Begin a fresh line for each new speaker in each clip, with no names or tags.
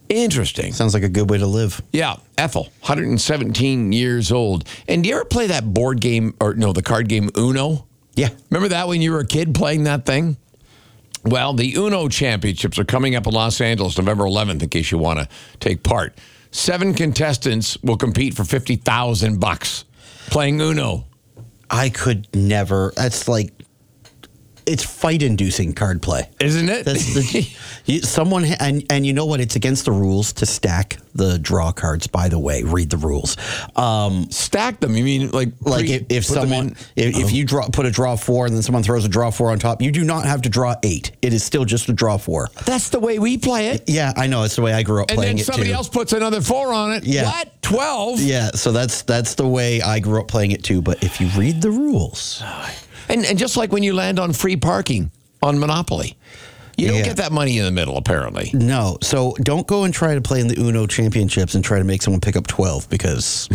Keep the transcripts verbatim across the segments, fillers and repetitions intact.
Interesting.
Sounds like a good way to live.
Yeah. Ethel, one hundred seventeen years old. And do you ever play that board game, or no, the card game Uno?
Yeah.
Remember that when you were a kid playing that thing? Well, the Uno Championships are coming up in Los Angeles November eleventh, in case you want to take part. Seven contestants will compete for fifty thousand bucks playing Uno.
I could never. That's like, it's fight-inducing card play.
Isn't it?
That's the, you, someone, and, and you know what? It's against the rules to stack the draw cards, by the way. Read the rules. Um,
Stack them? You mean like...
like
pre-
if, if
put them
someone,
in-
if, if you draw, put a draw four and then someone throws a draw four on top, you do not have to draw eight. It is still just a draw four.
That's the way we play it.
Yeah, I know. It's the way I grew up
And
playing
then
it too.
somebody else puts another four on it.
Yeah.
What? twelve?
Yeah, so that's that's the way I grew up playing it too. But if you read the rules...
And, and just like when you land on free parking on Monopoly, you don't
Yeah.
get that money in the middle, apparently.
No, so don't go and try to play in the Uno Championships and try to make someone pick up twelve because...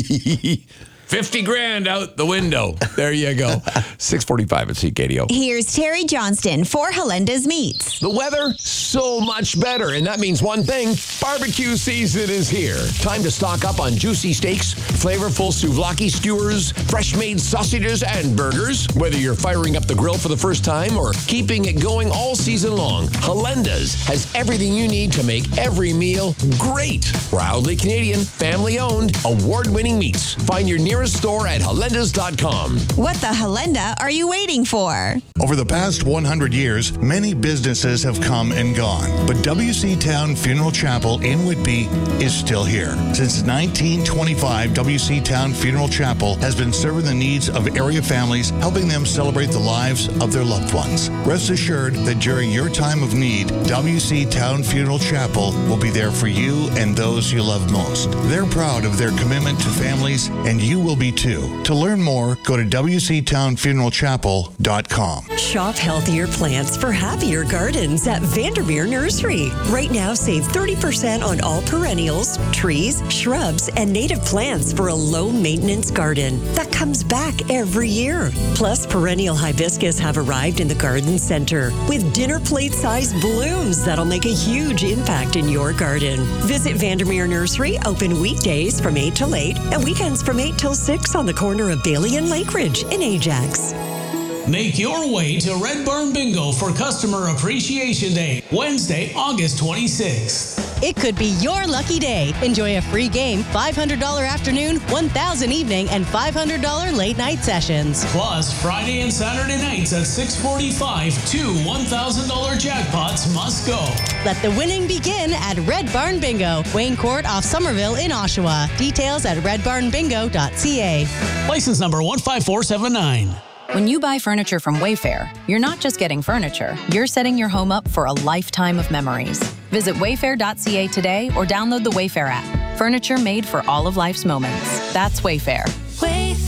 fifty grand out the window. There you go. six forty-five at C K D O.
Here's Terry Johnston for Halenda's Meats.
The weather, so much better. And that means one thing, barbecue season is here. Time to stock up on juicy steaks, flavorful souvlaki skewers, fresh-made sausages, and burgers. Whether you're firing up the grill for the first time or keeping it going all season long, Halenda's has everything you need to make every meal great. Proudly Canadian, family-owned, award-winning meats. Find your nearest store at halendas dot com.
What the Halenda are you waiting for?
Over the past one hundred years, many businesses have come and gone, but W C Town Funeral Chapel in Whitby is still here. Since nineteen twenty-five, W C Town Funeral Chapel has been serving the needs of area families, helping them celebrate the lives of their loved ones. Rest assured that during your time of need, W C Town Funeral Chapel will be there for you and those you love most. They're proud of their commitment to families, and you will be too. To learn more, go to w c town funeral chapel dot com.
Shop healthier plants for happier gardens at Vandermeer Nursery. Right now, save thirty percent on all perennials, trees, shrubs, and native plants for a low-maintenance garden that comes back every year. Plus, perennial hibiscus have arrived in the garden center with dinner plate-sized blooms that'll make a huge impact in your garden. Visit Vandermeer Nursery, open weekdays from eight till eight and weekends from eight till six on the corner of Bailey and Lake Ridge in Ajax.
Make your way to Red Barn Bingo for Customer Appreciation Day, Wednesday, August twenty-sixth.
It could be your lucky day. Enjoy a free game, five hundred dollars afternoon, one thousand dollars evening, and five hundred dollars late night sessions.
Plus, Friday and Saturday nights at six forty-five, two one thousand dollars jackpots must go.
Let the winning begin at Red Barn Bingo, Wayne Court off Somerville in Oshawa. Details at red barn bingo dot c a.
License number one five four seven nine.
When you buy furniture from Wayfair, you're not just getting furniture, you're setting your home up for a lifetime of memories. Visit wayfair dot c a today or download the Wayfair app. Furniture made for all of life's moments. That's Wayfair.